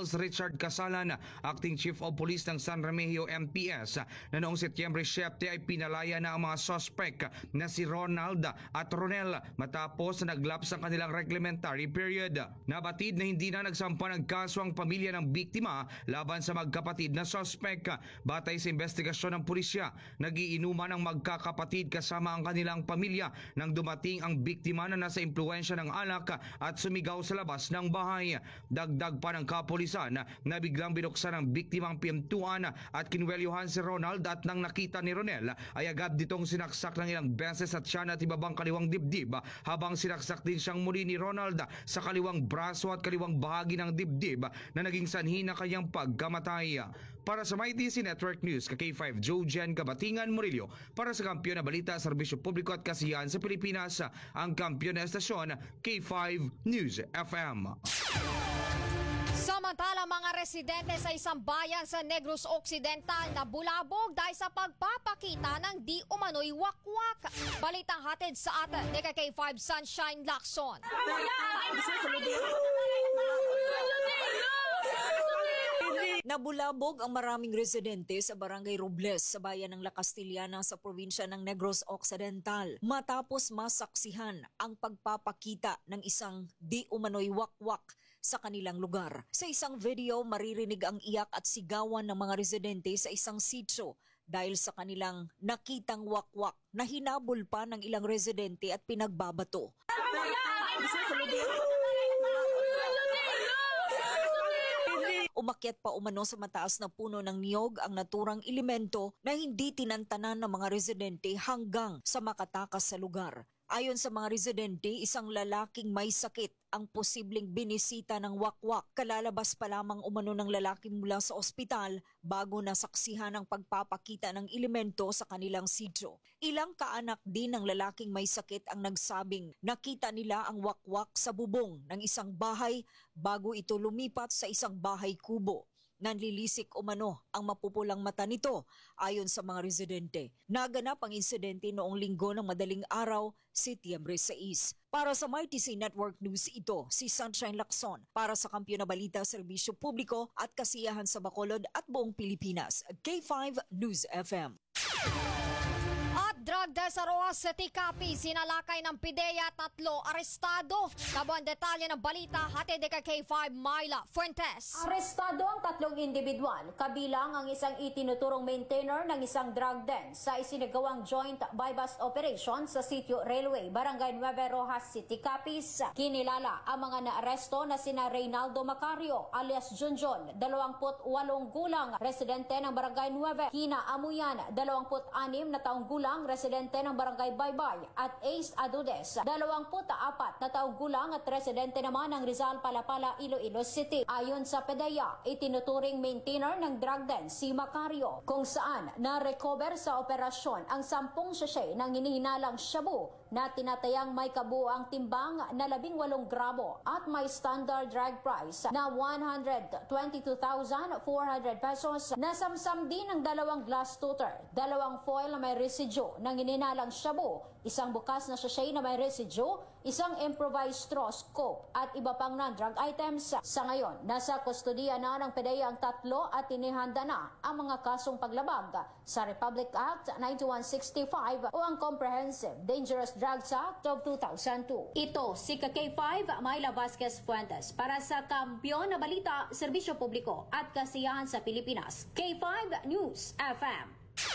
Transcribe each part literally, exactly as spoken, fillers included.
Charles Richard Casalan, Acting Chief of Police ng San Remigio M P S, na noong Setyembre siyete ay pinalaya na ang mga suspect na si Ronald at Ronel matapos na naglaps ang kanilang reglementary period. Nabatid na hindi na nagsampa ng kaso ang pamilya ng biktima laban sa magkapatid na suspect. Batay sa investigasyon ng pulisya, nagiinuman ang magkakapatid kasama ang kanilang pamilya nang dumating ang biktima na nasa impluwensya ng alak at sumigaw sa labas ng bahay. Dagdag pa ng kapulisan na biglang binuksan ng biktimang pintuan at kinwelyuhan si Ronald at nang nakita ni Ronel ay agad ditong sinaksak ng ilang beses at siya at ibabang kaliwang dibdib, habang sinaksak din siyang muli ni Ronald sa kaliwang braso at kaliwang bahagi ng dibdib na naging sanhi na kanyang pagkamatay. Para sa Mighty C Network News, ka K five Joe Jen Kabatingan Murillo, para sa Kampiyon na Balita, Serbisyo Publiko at Kasiyahan sa Pilipinas, ang kampiyon na estasyon K five News F M. Samantala, mga residente sa isang bayan sa Negros Occidental na bulabog dahil sa pagpapakita ng di umano'y wakwak. Balitang hatid sa atin ni K five Sunshine Lacson. Nabulabog ang maraming residente sa Barangay Robles sa bayan ng La Castellana sa probinsya ng Negros Occidental matapos masaksihan ang pagpapakita ng isang di umano'y wakwak sa kanilang lugar. Sa isang video, maririnig ang iyak at sigawan ng mga residente sa isang sitio dahil sa kanilang nakitang wakwak na hinabol pa ng ilang residente at pinagbabato. Umakyat pa umano sa mataas na puno ng niyog ang naturang elemento na hindi tinantanan ng mga residente hanggang sa makatakas sa lugar. Ayon sa mga residente, isang lalaking may sakit ang posibleng binisita ng wakwak. Kalalabas pa lamang umano ng lalaki mula sa ospital bago nasaksihan ang pagpapakita ng elemento sa kanilang sitio. Ilang kaanak din ng lalaking may sakit ang nagsabing nakita nila ang wakwak sa bubong ng isang bahay bago ito lumipat sa isang bahay kubo. Nanlilisik umano ang mapupulang mata nito ayon sa mga residente. Naganap ang insidente noong linggo ng madaling araw, Setyembre sais. Para sa Mighty C Network News, ito si Sunshine Lacson para sa Kampiyon na Balita, Serbisyo Publiko at Kasiyahan sa Bacolod at buong Pilipinas. K five News F M. At drug deal sa Roas City, Capi, sinalakay ng PIDEA, tatlo arestado. Kabuang detalye ng balita, hatid kay K five Myla Fuentes. Arestado ang tatlong individual, kabilang ang isang itinuturong maintainer ng isang drug den sa isinagawang joint buy-bust operation sa Sitio Railway, Barangay Nueve Rojas City, Capiz. Kinilala ang mga naaresto na sina Reynaldo Macario alias Junjun, dalawampu't walong gulang, residente ng Barangay Nueve, Kina Amuyan, dalawampu't anim na taong gulang, residente ng Barangay Baybay, at Ace Adudes, dalawampu't apat na taong gulang at residente naman ng Rizal Palapala, Iloilo City. Ayon sa PIDEA, itinuturing maintainer ng drug den si Macario, kung saan na-recover sa operasyon ang sampung sachet ng hinihinalang shabu na tinatayang may kabuang timbang na labing walong gramo at may standard drug price na one hundred twenty-two thousand four hundred pesos. Nasamsam din ang dalawang glass tutor, dalawang foil na may residue ng hinihinalang shabu, isang bukas na sachet na may residue, isang improvised straw, scope at iba pang non-drug items. Sa ngayon, nasa kustodiya na ng PIDEA ang tatlo at inihanda na ang mga kasong paglabag sa Republic Act ninety-one sixty-five o ang Comprehensive Dangerous Drugs Act of two thousand two. Ito si K five Myla Vasquez Fuentes para sa Kampiyon na Balita, Serbisyo Publiko at Kasiyahan sa Pilipinas. K five News F M.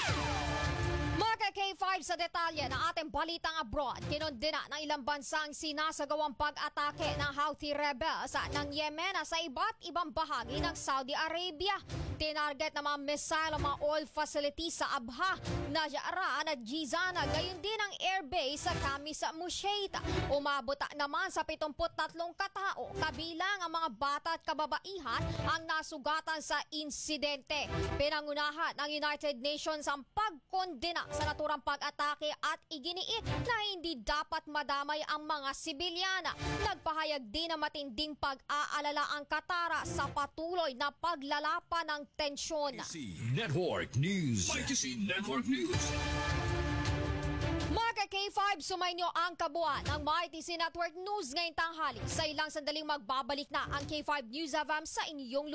Mga K five sa detalye ng ating balitang abroad, kinondena ng ilang bansang sinasagawang pag-atake ng Houthi rebels ng Yemen sa iba't ibang bahagi ng Saudi Arabia. Tinarget ng mga missile ang mga oil facility sa Abha, Najran at Jizan, gayon din ang airbase sa Kamis Mushaita. Umabot naman sa pitungput tatlong katao, kabilang ang mga bata at kababaihan ang nasugatan sa insidente. Pinangunahan ng United Nations ang pagkondena sa naturang pag-atake at iginiit na hindi dapat madamay ang mga sibilyana. Nagpahayag din ng matinding pag-aalala ang Qatar sa patuloy na paglalapa ng tensyon. Mighty C Network News. Mighty C Network News. Mga K five, sumainyo ang kabuuan ng Mighty C Network News ngayong tanghali. Sa ilang sandaling magbabalik na ang K five News F M sa inyong